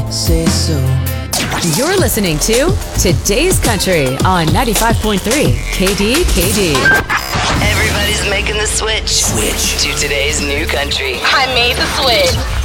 say so. You're listening to Today's Country on 95.3 KDKD. Everybody's making the switch to today's new country. I made the switch.